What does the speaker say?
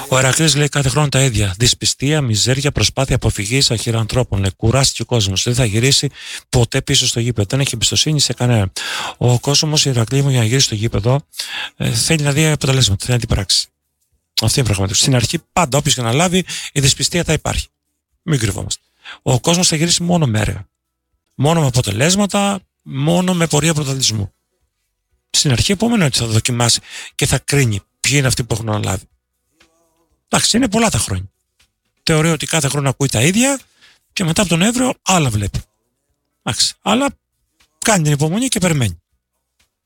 Ο Ηρακλής λέει κάθε χρόνο τα ίδια. Δυσπιστία, μιζέρια, προσπάθεια αποφυγής αχυρανθρώπων. Λέει, κουράστηκε ο κόσμος. Δεν θα γυρίσει ποτέ πίσω στο γήπεδο. Δεν έχει εμπιστοσύνη σε κανέναν. Ο κόσμος, η Ηρακλή μου, για να γυρίσει στο γήπεδο, θέλει να δει αποτελέσματα, θέλει να δει πράξη. Αυτή είναι η πραγματικότητα. Στην αρχή, πάντα, όποιος και να λάβει, η δυσπιστία θα υπάρχει. Μην κρυβόμαστε. Ο κόσμος θα γυρίσει μόνο με έργα. Μόνο με αποτελέσματα, μόνο με πορεία πρωταθλητισμού. Στην αρχή, επόμενο ότι θα δοκιμάσει και θα κρίνει ποιοι είναι αυτοί που έχουν αναλάβει. Εντάξει, είναι πολλά τα χρόνια. Θεωρεί ότι κάθε χρόνο ακούει τα ίδια και μετά από τον Νοέμβριο άλλα βλέπει. Εντάξει, αλλά κάνει την υπομονή και περιμένει.